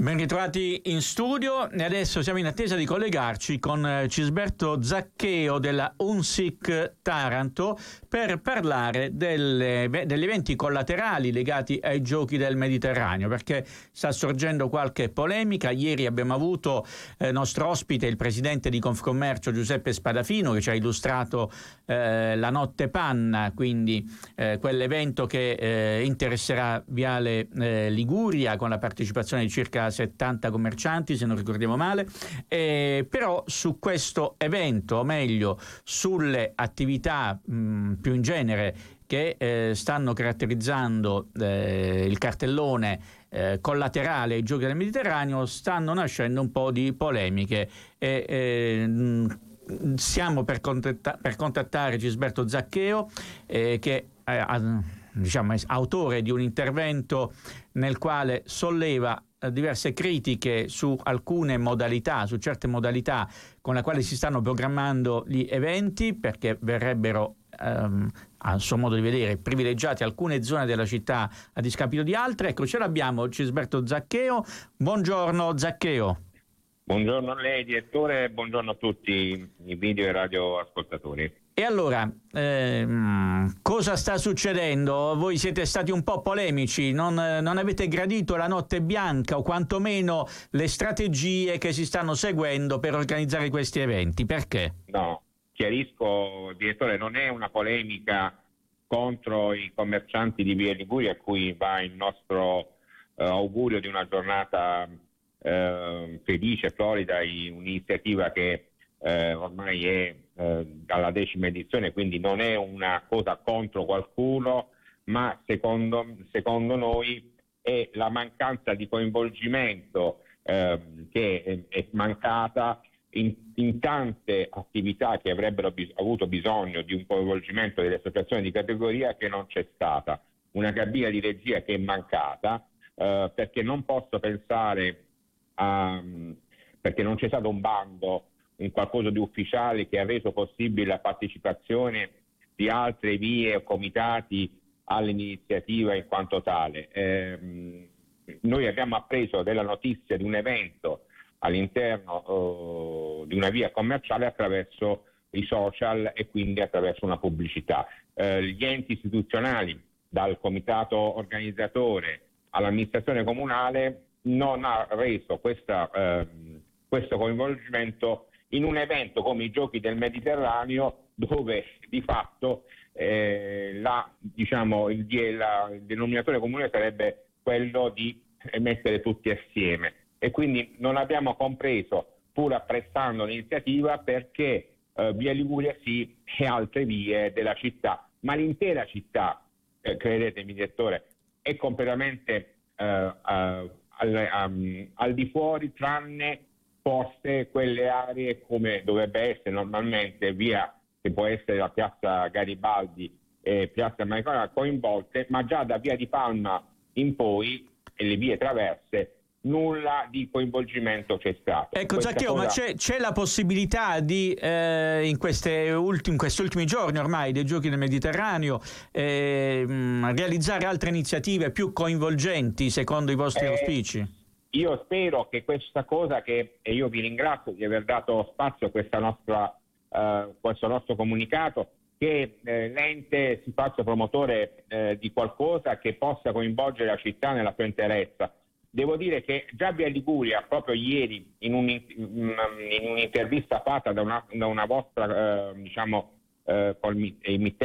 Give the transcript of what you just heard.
Ben ritrovati in studio e adesso siamo in attesa di collegarci con Cisberto Zaccheo della UNSIC Taranto per parlare degli eventi collaterali legati ai Giochi del Mediterraneo, perché sta sorgendo qualche polemica. Ieri abbiamo avuto nostro ospite il presidente di Confcommercio Giuseppe Spadafino, che ci ha illustrato la Notte Panna, quindi quell'evento che interesserà Viale Liguria con la partecipazione di circa 70 commercianti, se non ricordiamo male, però su questo evento, o meglio sulle attività più in genere che stanno caratterizzando il cartellone collaterale ai Giochi del Mediterraneo, stanno nascendo un po' di polemiche siamo per contattare Cisberto Zaccheo che è autore di un intervento nel quale solleva diverse critiche su alcune modalità, su certe modalità con le quali si stanno programmando gli eventi, perché verrebbero a suo modo di vedere privilegiate alcune zone della città a discapito di altre. Ecco, ce l'abbiamo Cisberto Zaccheo. Buongiorno Zaccheo. Buongiorno a lei direttore, buongiorno a tutti i video e radio ascoltatori. E allora, cosa sta succedendo? Voi siete stati un po' polemici, non avete gradito la Notte Bianca o quantomeno le strategie che si stanno seguendo per organizzare questi eventi. Perché? No, chiarisco direttore, non è una polemica contro i commercianti di Via Liguria, a cui va il nostro augurio di una giornata felice, florida, un'iniziativa che ormai è alla 10ª edizione, quindi non è una cosa contro qualcuno, ma secondo noi è la mancanza di coinvolgimento che è mancata in tante attività che avrebbero avuto bisogno di un coinvolgimento delle associazioni di categoria, che non c'è stata, una cabina di regia che è mancata, perché non posso pensare perché non c'è stato un bando, un qualcosa di ufficiale che ha reso possibile la partecipazione di altre vie o comitati all'iniziativa in quanto tale. Noi abbiamo appreso della notizia di un evento all'interno di una via commerciale attraverso i social e quindi attraverso una pubblicità. Gli enti istituzionali, dal comitato organizzatore all'amministrazione comunale, non ha reso questo coinvolgimento in un evento come i Giochi del Mediterraneo, dove di fatto il denominatore comune sarebbe quello di mettere tutti assieme, e quindi non abbiamo compreso, pur apprezzando l'iniziativa, perché Via Liguria sì e altre vie della città, ma l'intera città, credetemi direttore, è completamente al di fuori, tranne forse quelle aree come dovrebbe essere normalmente via, che può essere la piazza Garibaldi e piazza Maicona, coinvolte, ma già da via di Palma in poi e le vie traverse nulla di coinvolgimento c'è stato. Ecco Zaccheo, ma c'è la possibilità di in questi ultimi giorni ormai dei Giochi del Mediterraneo realizzare altre iniziative più coinvolgenti secondo i vostri auspici? Io spero che questa cosa, e io vi ringrazio di aver dato spazio a questo nostro comunicato, che l'ente si faccia promotore di qualcosa che possa coinvolgere la città nella sua interezza. Devo dire che già Via Liguria, proprio ieri, in un'intervista fatta da una vostra emittente